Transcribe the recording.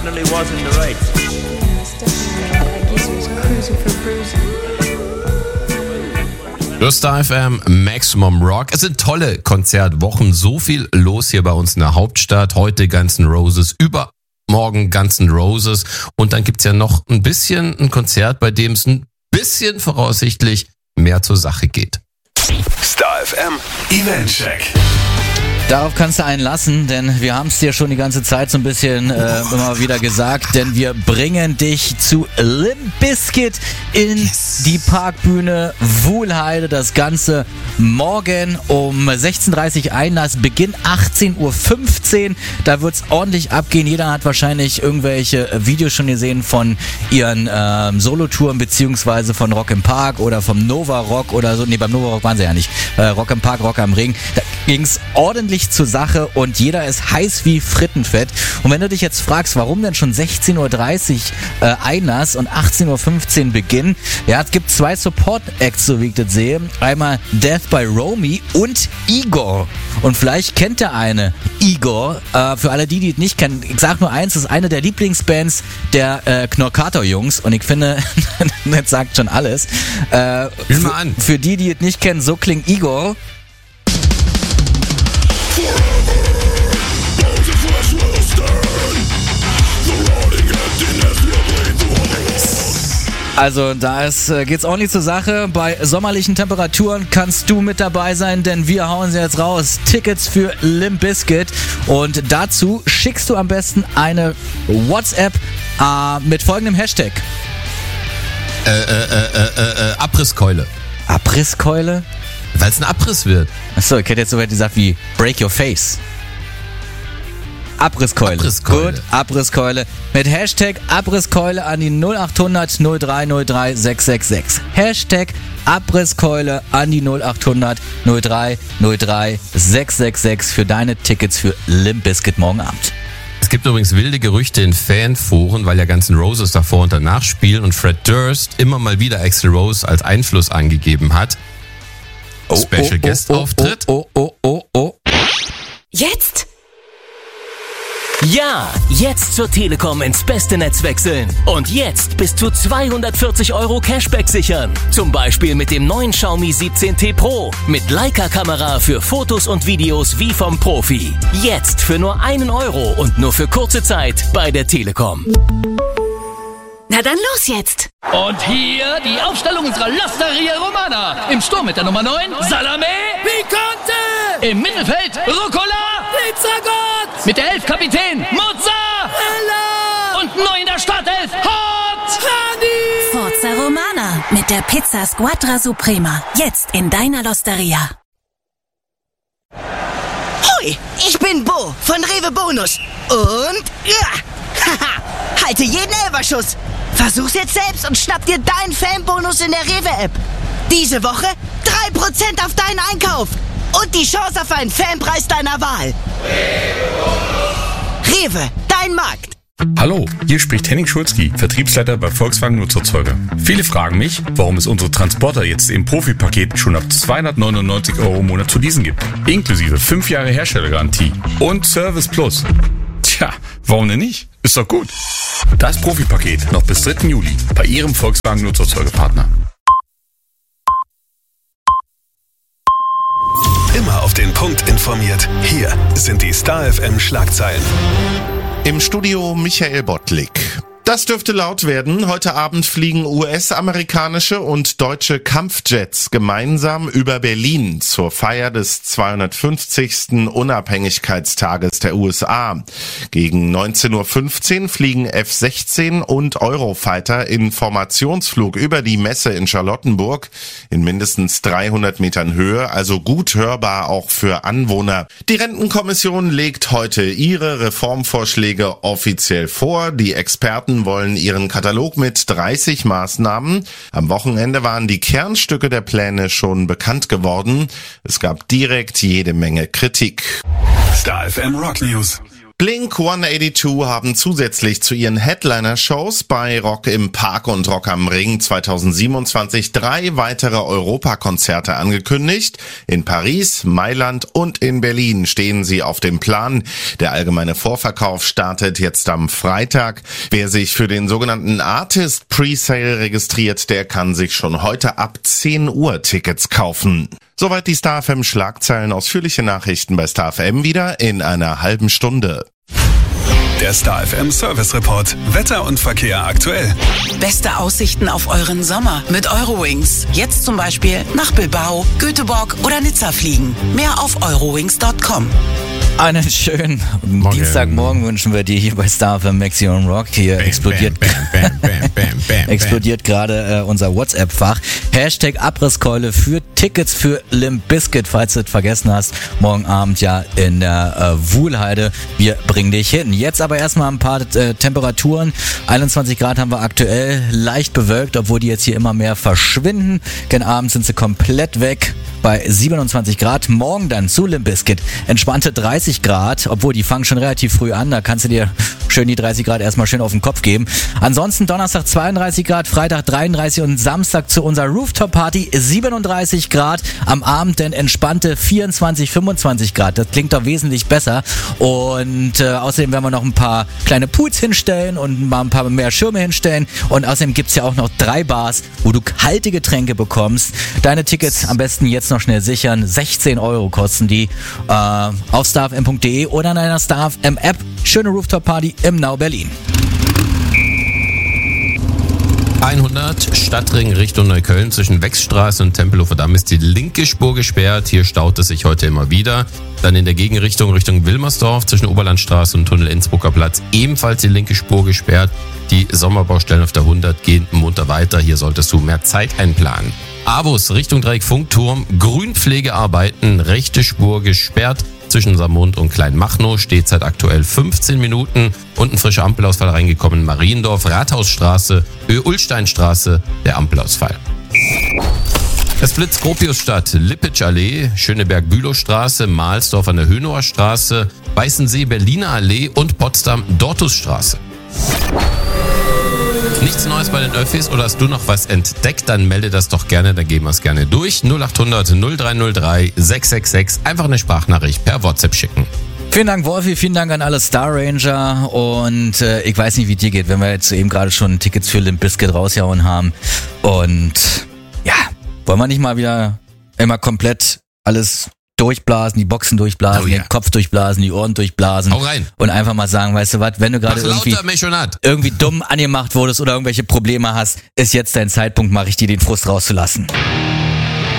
definitely was in the race. Yeah, it's definitely gives you some cruising for cruising. Star FM, Maximum Rock. Es sind tolle Konzertwochen. So viel los hier bei uns in der Hauptstadt. Heute Guns N' Roses, übermorgen Guns N' Roses. Und dann gibt's ja noch ein Konzert, bei dem es ein bisschen voraussichtlich mehr zur Sache geht. Star FM Eventcheck. Darauf kannst du einen lassen, denn wir haben es dir schon die ganze Zeit so ein bisschen immer wieder gesagt, denn wir bringen dich zu Limp Bizkit in die Parkbühne Wuhlheide. Das Ganze morgen um 16:30 Uhr Einlass, Beginn 18:15 Uhr. Da wird's ordentlich abgehen. Jeder hat wahrscheinlich irgendwelche Videos schon gesehen von ihren Solotouren beziehungsweise von Rock im Park oder vom Nova Rock oder so. Nee, beim Nova Rock waren sie ja nicht. Rock im Park, Rock am Ring. Da ging's ordentlich zur Sache und jeder ist heiß wie Frittenfett. Und wenn du dich jetzt fragst, warum denn schon 16:30 Uhr Einlass und 18:15 Uhr Beginn? Ja, es gibt zwei Support-Acts, so wie ich das sehe. Einmal Death by Romy und Igor. Und vielleicht kennt der eine Igor. Für alle die es nicht kennen, ich sag nur eins, das ist eine der Lieblingsbands der Knorkator-Jungs und ich finde, das sagt schon alles. Spiel mal an. Für die es nicht kennen, so klingt Igor. Also da geht's ordentlich zur Sache. Bei sommerlichen Temperaturen kannst du mit dabei sein, denn wir hauen sie jetzt raus. Tickets für Limp Bizkit. Und dazu schickst du am besten eine WhatsApp mit folgendem Hashtag. Abrisskeule. Abrisskeule? Weil es ein Abriss wird. Achso, ich hätte jetzt sogar gesagt wie Break Your Face. Abrisskeule. Abrisskeule. Gut, Abrisskeule. Mit Hashtag Abrisskeule an die 0800 0303 666. Hashtag Abrisskeule an die 0800 0303 666 für deine Tickets für Limp Bizkit morgen Abend. Es gibt übrigens wilde Gerüchte in Fanforen, weil ja Guns N' Roses davor und danach spielen und Fred Durst immer mal wieder Axl Rose als Einfluss angegeben hat. Special Guest Auftritt. Jetzt? Ja, jetzt zur Telekom ins beste Netz wechseln. Und jetzt bis zu 240 € Cashback sichern. Zum Beispiel mit dem neuen Xiaomi 17T Pro. Mit Leica-Kamera für Fotos und Videos wie vom Profi. Jetzt für nur 1 € und nur für kurze Zeit bei der Telekom. Na dann los jetzt! Und hier die Aufstellung unserer L'Osteria Romana. Im Sturm mit der Nummer 9, Salame Picante. Im Mittelfeld, Rucola Pizzagott. Mit der 11 Kapitän, Mozzarella. Und neu in der Startelf, Hot Honey. Forza Romana mit der Pizza Squadra Suprema. Jetzt in deiner L'Osteria. Hoi, ich bin Bo von Rewe Bonus. Und haha, halte jeden Elferschuss. Versuch's jetzt selbst und schnapp dir deinen Fanbonus in der Rewe-App. Diese Woche 3% auf deinen Einkauf. Und die Chance auf einen Fanpreis deiner Wahl. Rewe, dein Markt. Hallo, hier spricht Henning Schulzki, Vertriebsleiter bei Volkswagen Nutzerzeuger. Viele fragen mich, warum es unsere Transporter jetzt im Profi-Paket schon ab 299 € im Monat zu leasen gibt. Inklusive 5 Jahre Herstellergarantie und Service Plus. Tja, warum denn nicht? Ist doch gut. Das Profi-Paket noch bis 3. Juli bei Ihrem Volkswagen Nutzerzeugerpartner. Immer auf den Punkt informiert. Hier sind die Star FM Schlagzeilen. Im Studio Michael Bottlik. Das dürfte laut werden. Heute Abend fliegen US-amerikanische und deutsche Kampfjets gemeinsam über Berlin zur Feier des 250. Unabhängigkeitstages der USA. Gegen 19:15 Uhr fliegen F-16 und Eurofighter in Formationsflug über die Messe in Charlottenburg in mindestens 300 Metern Höhe, also gut hörbar auch für Anwohner. Die Rentenkommission legt heute ihre Reformvorschläge offiziell vor. Die Experten wollen ihren Katalog mit 30 Maßnahmen. Am Wochenende waren die Kernstücke der Pläne schon bekannt geworden. Es gab direkt jede Menge Kritik. Star FM Rock News. Blink-182 haben zusätzlich zu ihren Headliner-Shows bei Rock im Park und Rock am Ring 2027 3 weitere Europakonzerte angekündigt. In Paris, Mailand und in Berlin stehen sie auf dem Plan. Der allgemeine Vorverkauf startet jetzt am Freitag. Wer sich für den sogenannten Artist Presale registriert, der kann sich schon heute ab 10 Uhr Tickets kaufen. Soweit die Star FM Schlagzeilen. Ausführliche Nachrichten bei Star FM wieder in einer halben Stunde. Der Star FM Service Report. Wetter und Verkehr aktuell. Beste Aussichten auf euren Sommer mit Eurowings. Jetzt zum Beispiel nach Bilbao, Göteborg oder Nizza fliegen. Mehr auf eurowings.com. Einen schönen Dienstagmorgen wünschen wir dir hier bei Star FM Maximum Rock. Hier explodiert gerade unser WhatsApp-Fach. Hashtag Abrisskeule für Tickets für Limp Bizkit, falls du es vergessen hast. Morgen Abend ja in der Wuhlheide. Wir bringen dich hin. Jetzt aber erstmal ein paar Temperaturen. 21 Grad haben wir aktuell, leicht bewölkt, obwohl die jetzt hier immer mehr verschwinden. Gen Abend sind sie komplett weg bei 27 Grad. Morgen dann zu Limp Bizkit entspannte 30 Grad, obwohl die fangen schon relativ früh an. Da kannst du dir schön die 30 Grad erstmal schön auf den Kopf geben. Ansonsten Donnerstag 32 Grad, Freitag 33 und Samstag zu unserer Rooftop-Party 37 Grad. Am Abend dann entspannte 24, 25 Grad. Das klingt doch wesentlich besser. Und außerdem werden wir noch ein paar kleine Pools hinstellen und mal ein paar mehr Schirme hinstellen. Und außerdem gibt's ja auch noch 3 Bars, wo du kalte Getränke bekommst. Deine Tickets am besten jetzt noch schnell sichern. 16 € kosten die auf starfm.de oder in einer Star FM App. Schöne Rooftop-Party im Nau Berlin. 100 Stadtring Richtung Neukölln zwischen Wechsstraße und Tempelhofer Damm ist die linke Spur gesperrt. Hier staut es sich heute immer wieder. Dann in der Gegenrichtung Richtung Wilmersdorf zwischen Oberlandstraße und Tunnel Innsbrucker Platz ebenfalls die linke Spur gesperrt. Die Sommerbaustellen auf der 100 gehen munter weiter. Hier solltest du mehr Zeit einplanen. Avus Richtung Dreieck Funkturm, Grünpflegearbeiten, rechte Spur gesperrt. Zwischen Samund und Kleinmachnow steht seit aktuell 15 Minuten und ein frischer Ampelausfall reingekommen. Mariendorf, Rathausstraße, Ulsteinstraße, der Ampelausfall. Das Blitz Gropiusstadt, Lippitsch-Allee, Schöneberg-Bülowstraße, Mahlsdorf an der Hönower Straße, Weißensee, Berliner Allee und Potsdam, Dortusstraße. Nichts Neues bei den Öffis oder hast du noch was entdeckt, dann melde das doch gerne, dann geben wir es gerne durch. 0800 0303 666, einfach eine Sprachnachricht per WhatsApp schicken. Vielen Dank, Wolfi, vielen Dank an alle Star Ranger und ich weiß nicht, wie dir geht, wenn wir jetzt eben gerade schon Tickets für Limp Bizkit rausgehauen haben und ja, wollen wir nicht mal wieder immer komplett alles durchblasen, die Boxen durchblasen, den Kopf durchblasen, die Ohren durchblasen. Hau rein. Und einfach mal sagen, weißt du was, wenn du gerade irgendwie dumm angemacht wurdest oder irgendwelche Probleme hast, ist jetzt dein Zeitpunkt, mal richtig den Frust rauszulassen.